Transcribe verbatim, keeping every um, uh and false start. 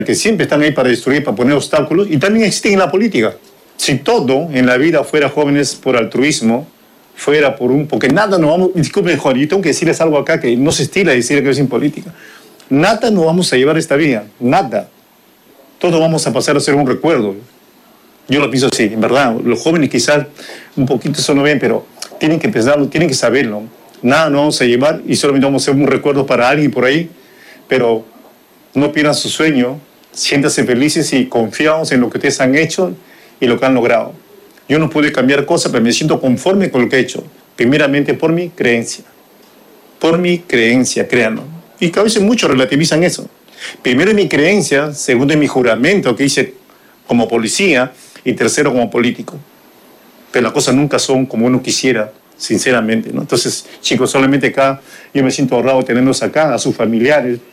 que siempre están ahí para destruir, para poner obstáculos, y también existen en la política. Si todo en la vida fuera jóvenes por altruismo, fuera por un... Porque nada nos vamos... Disculpen, Juan, yo tengo que decirles algo acá que no se estila decir que es en política. Nada nos vamos a llevar esta vida, nada. Todos vamos a pasar a ser un recuerdo. Yo lo pienso así, en verdad. Los jóvenes quizás un poquito eso no ven, pero tienen que pensarlo, tienen que saberlo. Nada nos vamos a llevar y solamente vamos a ser un recuerdo para alguien por ahí, pero no pierdan su sueño, siéntanse felices y confiados en lo que ustedes han hecho y lo que han logrado. Yo no pude cambiar cosas, pero me siento conforme con lo que he hecho. Primeramente por mi creencia. Por mi creencia, créanlo. Y que a veces muchos relativizan eso. Primero es mi creencia, segundo es mi juramento que hice como policía y tercero como político. Pero las cosas nunca son como uno quisiera, sinceramente, ¿no? Entonces, chicos, solamente acá yo me siento honrado tenerlos acá, a sus familiares,